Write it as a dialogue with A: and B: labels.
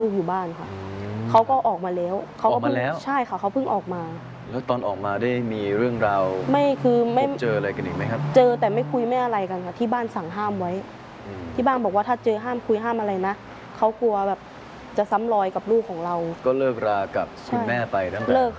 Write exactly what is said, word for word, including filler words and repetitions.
A: ลูกอยู่บ้านค่ะเขาก็ออกมาแล้วเขา
B: อ
A: ก็
B: อกมาแล้ว
A: ใช่ค่ะเขาเพิ่งออกมา
B: แล้วตอนออกมาได้มีเรื่องราว
A: ไม่คือไม่
B: พบเจออะไรกันอีกไหมครับ
A: เจอแต่ไม่คุยไม่อะไรกันค่ะที่บ้านสั่งห้ามไว้ที่บ้านบอกว่าถ้าเจอห้ามคุยห้ามอะไรนะเขากลัวแบบจะซ้ำรอยกับลูกของเรา
B: ก็เลิกรากับคุณแม่ไปตั้งแต่
A: เลิก